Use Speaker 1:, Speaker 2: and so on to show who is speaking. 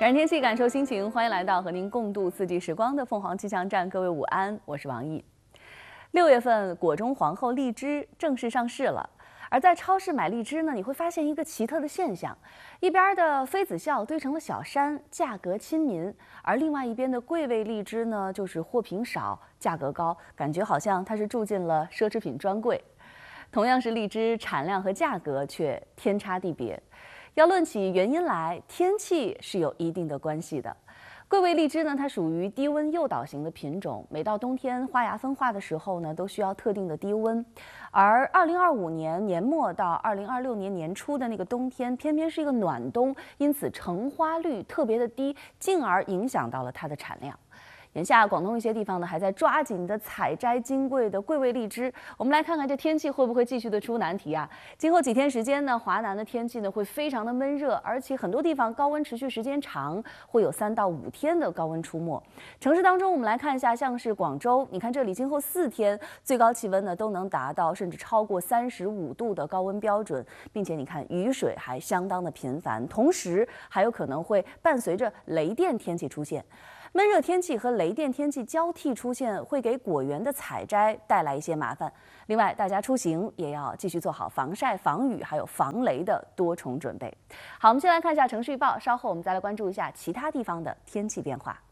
Speaker 1: 感天气，感受心情，欢迎来到和您共度四季时光的凤凰气象站。各位午安，我是王毅。6月份，果中皇后荔枝正式上市了。而在超市买荔枝呢，你会发现一个奇特的现象：一边的妃子笑堆成了小山，价格亲民；而另外一边的贵位荔枝呢，就是货品少，价格高，感觉好像它是住进了奢侈品专柜。同样是荔枝，产量和价格却天差地别。要论起原因来，天气是有一定的关系的。贵位荔枝呢，它属于低温诱导型的品种，每到冬天花芽分化的时候呢，都需要特定的低温。而2025年年末到2026年年初的那个冬天，偏偏是一个暖冬，因此成花率特别的低，进而影响到了它的产量。眼下，广东一些地方呢还在抓紧的采摘金贵的贵位荔枝。我们来看看这天气会不会继续的出难题啊？今后几天时间呢，华南的天气呢会非常的闷热，而且很多地方高温持续时间长，会有3到5天的高温出没。城市当中，我们来看一下，像是广州，你看这里今后4天最高气温呢都能达到甚至超过35度的高温标准，并且你看雨水还相当的频繁，同时还有可能会伴随着雷电天气出现。闷热天气和雷电天气交替出现，会给果园的采摘带来一些麻烦。另外，大家出行也要继续做好防晒、防雨还有防雷的多重准备。好，我们先来看一下城市预报，稍后我们再来关注一下其他地方的天气变化。